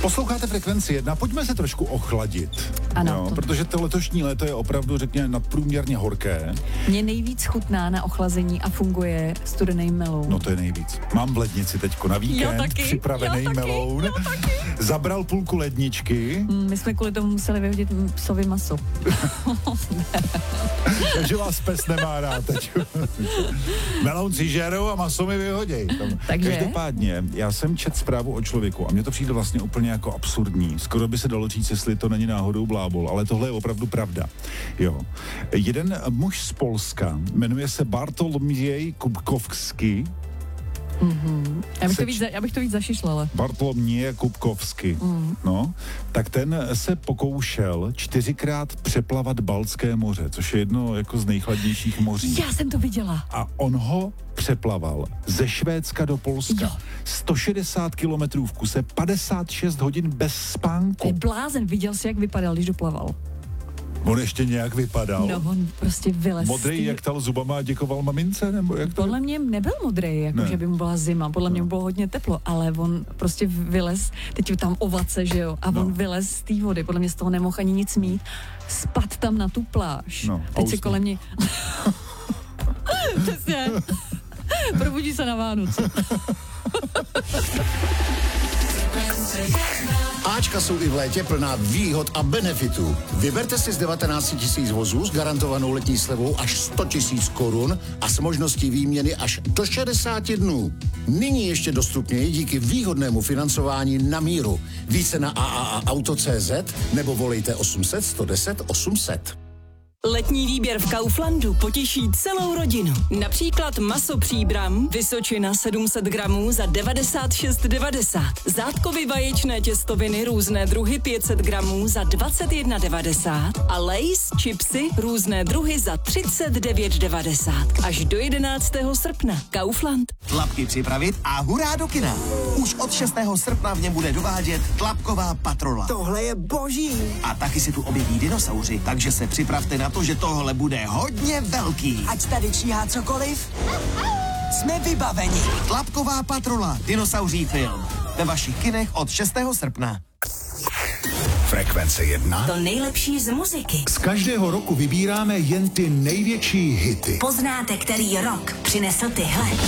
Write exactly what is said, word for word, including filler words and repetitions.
Posloucháte Frekvenci jedna, pojďme se trošku ochladit. Ano. Jo, To... protože to letošní léto je opravdu, řekněme, nadprůměrně horké. Mě nejvíc chutná na ochlazení a funguje studený meloun. No to je nejvíc. Mám v lednici teďko na víkend Jo, taky, připravený jo, taky, meloun. jo, taky. Zabral půlku ledničky. Mm, My jsme kvůli tomu museli vyhodit psovi maso. Takže vás pes nemá rád teď. Meloun si žerou a maso mi vyhoděj. Takže? Každopádně, já jsem čet zprávu o člověku a mně to přijde vlastně úplně jako absurdní. Skoro by se dalo říct, jestli to není náhodou blábol, ale tohle je opravdu pravda. Jo. Jeden muž z Polska, jmenuje se Bartoloměj Kubkovský. Mm-hmm. Já, bych to Seč- víc, za- já bych to víc zašišlala. Bartoloměj Kubkovský. Mm. No, tak ten se pokoušel čtyřikrát přeplavat Baltské moře, což je jedno jako z nejchladnějších moří. Já jsem to viděla. A on ho přeplaval ze Švédska do Polska. Jo. sto šedesát kilometrů v kuse, padesát šest hodin bez To je spánku. blázen, viděl jsi, jak vypadal, když doplaval. On ještě nějak vypadal. No, on prostě vylez. Modrý, z tý- jak tal zubama a děkoval mamince, nebo jak to? Podle mě nebyl modrý, jako Ne. že by mu byla zima, podle mě mu bylo hodně teplo, ale on prostě vylez, teď je tam ovace, že jo, a No. on vylez z té vody, podle mě z toho nemohl ani nic mít, spad tam na tu pláž. No, a teď se usnul. kolem mě... Přesně. Probudí se na Vánoce. Ačka jsou i v létě plná výhod a benefitů. Vyberte si z devatenáct tisíc vozů s garantovanou letní slevou až sto tisíc korun a s možností výměny až do šedesáti dnů. Nyní ještě dostupněji díky výhodnému financování na míru. Více na a a a auto tečka cé zet nebo volejte osm set sto deset osm set. Letní výběr v Kauflandu potěší celou rodinu. Například maso Příbram, Vysočina sedm set gramů za devadesát šest devadesát. Zátkovy vaječné těstoviny různé druhy pět set gramů za dvacet jedna devadesát. A Lay's chipsy různé druhy za třicet devět devadesát. Až do jedenáctého srpna. Kaufland. Tlapky připravit a hurá do kina. Už od šestého srpna v něm bude dovádět Tlapková patrola. Tohle je boží. A taky se tu objeví dinosauři, takže se připravte na to, že tohle bude hodně velký. Ať tady číhá cokoliv, jsme vybaveni. Tlapková patrola, dinosauří film. Ve vašich kinech od šestého srpna. Frekvence jedna. To nejlepší z muziky. Z každého roku vybíráme jen ty největší hity. Poznáte, který rok přinesl tyhle.